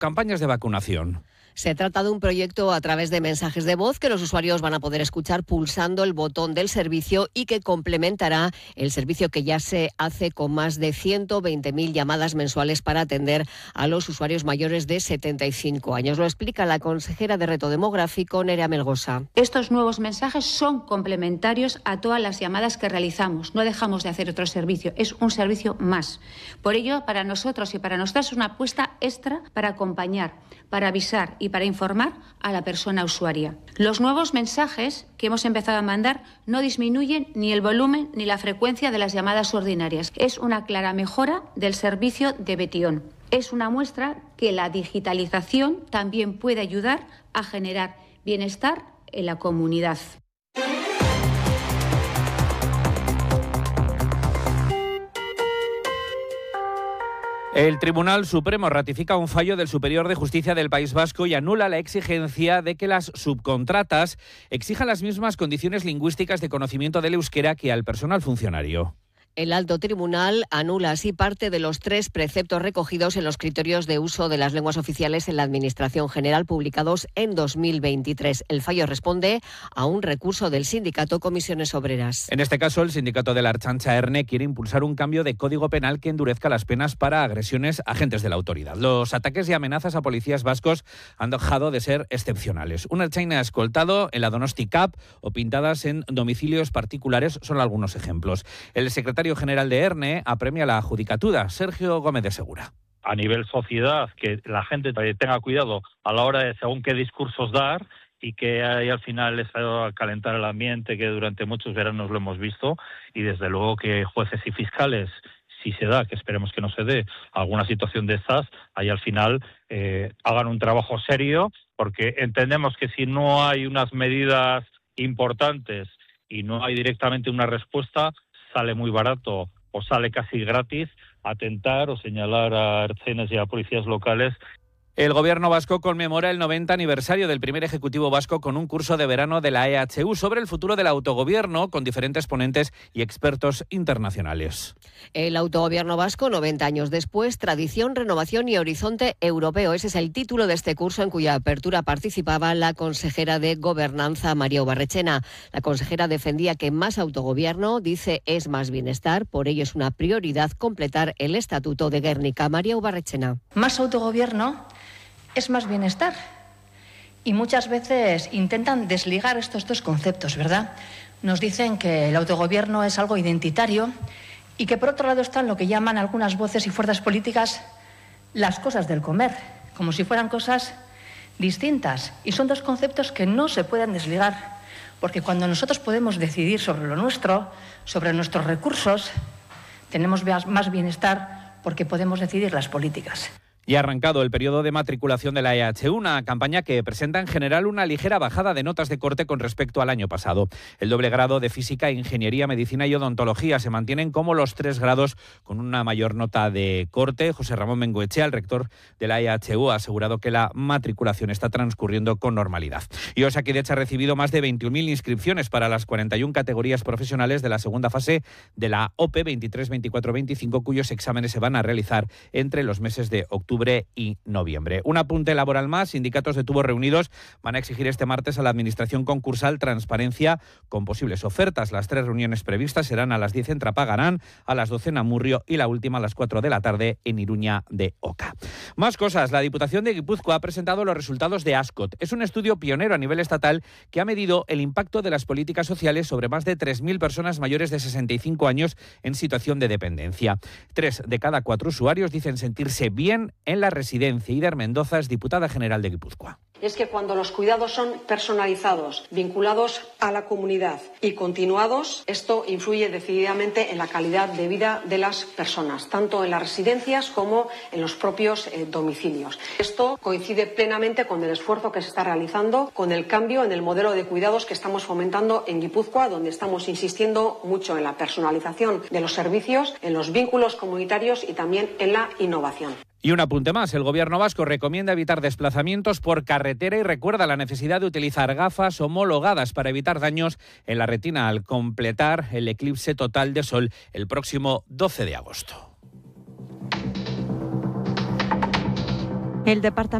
campañas de vacunación. Se trata de un proyecto a través de mensajes de voz que los usuarios van a poder escuchar pulsando el botón del servicio y que complementará el servicio que ya se hace con más de 120.000 llamadas mensuales para atender a los usuarios mayores de 75 años. Lo explica la consejera de Reto Demográfico, Nerea Melgosa. Estos nuevos mensajes son complementarios a todas las llamadas que realizamos. No dejamos de hacer otro servicio, es un servicio más. Por ello, para nosotros y para nosotras es una apuesta extra para acompañar, para avisar y para informar a la persona usuaria. Los nuevos mensajes que hemos empezado a mandar no disminuyen ni el volumen ni la frecuencia de las llamadas ordinarias. Es una clara mejora del servicio de Betion. Es una muestra que la digitalización también puede ayudar a generar bienestar en la comunidad. El Tribunal Supremo ratifica un fallo del Superior de Justicia del País Vasco y anula la exigencia de que las subcontratas exijan las mismas condiciones lingüísticas de conocimiento del euskera que al personal funcionario. El alto tribunal anula así parte de los 3 preceptos recogidos en los criterios de uso de las lenguas oficiales en la Administración General publicados en 2023. El fallo responde a un recurso del sindicato Comisiones Obreras. En este caso, el sindicato de la Ertzaintza ERNE quiere impulsar un cambio de código penal que endurezca las penas para agresiones a agentes de la autoridad. Los ataques y amenazas a policías vascos han dejado de ser excepcionales. Un ertzaina escoltado en la Donosti Cup o pintadas en domicilios particulares son algunos ejemplos. El secretario general de ERNE apremia la judicatura. Sergio Gómez de Segura. A nivel sociedad, que la gente tenga cuidado a la hora de según qué discursos dar y que ahí al final les va a calentar el ambiente, que durante muchos veranos lo hemos visto, y desde luego que jueces y fiscales, si se da, que esperemos que no se dé, alguna situación de estas, ahí al final hagan un trabajo serio, porque entendemos que si no hay unas medidas importantes y no hay directamente una respuesta, sale muy barato o sale casi gratis atentar o señalar a ertzainas y a policías locales. El Gobierno vasco conmemora el 90 aniversario del primer Ejecutivo vasco con un curso de verano de la EHU sobre el futuro del autogobierno con diferentes ponentes y expertos internacionales. El autogobierno vasco, 90 años después, tradición, renovación y horizonte europeo. Ese es el título de este curso en cuya apertura participaba la consejera de Gobernanza, María Ubarretxena. La consejera defendía que más autogobierno, dice, es más bienestar. Por ello es una prioridad completar el Estatuto de Gernika. María Ubarretxena. Más autogobierno es más bienestar. Y muchas veces intentan desligar estos dos conceptos, ¿verdad? Nos dicen que el autogobierno es algo identitario y que por otro lado están lo que llaman algunas voces y fuerzas políticas las cosas del comer, como si fueran cosas distintas. Y son dos conceptos que no se pueden desligar, porque cuando nosotros podemos decidir sobre lo nuestro, sobre nuestros recursos, tenemos más bienestar porque podemos decidir las políticas. Y ha arrancado el periodo de matriculación de la EHU, una campaña que presenta en general una ligera bajada de notas de corte con respecto al año pasado. El doble grado de Física, Ingeniería, Medicina y Odontología se mantienen como los 3 grados con una mayor nota de corte. José Ramón Bengoechea, el rector de la EHU, ha asegurado que la matriculación está transcurriendo con normalidad. Y Osakidetza ha recibido más de 21.000 inscripciones para las 41 categorías profesionales de la segunda fase de la OPE 23-24-25, cuyos exámenes se van a realizar entre los meses de octubre y noviembre. Un apunte laboral más. Sindicatos de tubos reunidos van a exigir este martes a la Administración concursal transparencia con posibles ofertas. Las 3 reuniones previstas serán a las 10 en Trapagarán, a las 12 en Amurrio y la última a las 4 de la tarde en Iruña de Oca. Más cosas. La Diputación de Guipúzcoa ha presentado los resultados de ASCOT. Es un estudio pionero a nivel estatal que ha medido el impacto de las políticas sociales sobre más de 3.000 personas mayores de 65 años en situación de dependencia. 3 de cada 4 usuarios dicen sentirse bien en la residencia. Ider Mendoza es diputada general de Guipúzcoa. Es que cuando los cuidados son personalizados, vinculados a la comunidad y continuados, esto influye decididamente en la calidad de vida de las personas, tanto en las residencias como en los propios domicilios. Esto coincide plenamente con el esfuerzo que se está realizando, con el cambio en el modelo de cuidados que estamos fomentando en Guipúzcoa, donde estamos insistiendo mucho en la personalización de los servicios, en los vínculos comunitarios y también en la innovación. Y un apunte más, el Gobierno vasco recomienda evitar desplazamientos por carretera y recuerda la necesidad de utilizar gafas homologadas para evitar daños en la retina al completar el eclipse total de sol el próximo 12 de agosto. El departamento